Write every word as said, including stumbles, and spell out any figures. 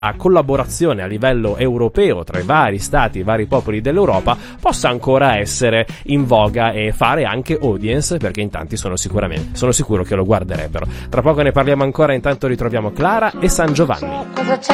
la collaborazione a livello europeo tra i vari stati, i vari popoli dell'Europa possa ancora essere in voga e fare anche audience, perché in tanti sono sicuramente sono sicuro che lo guarderebbero. Tra poco ne parliamo ancora, intanto ritroviamo Clara e San Giovanni.